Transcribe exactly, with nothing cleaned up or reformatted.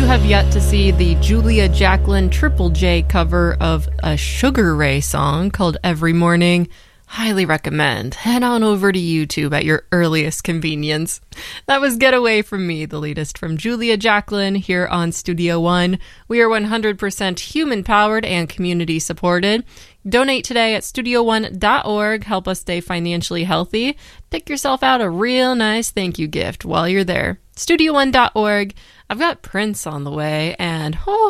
have yet to see the Julia Jacqueline Triple J cover of a Sugar Ray song called Every Morning, highly recommend. Head on over to YouTube at your earliest convenience. That was Get Away From Me, the latest from Julia Jacqueline here on Studio One. We are one hundred percent human-powered and community-supported. Donate today at studio one dot org. Help us stay financially healthy. Pick yourself out a real nice thank you gift while you're there. studio one dot org. I've got Prince on the way, and oh,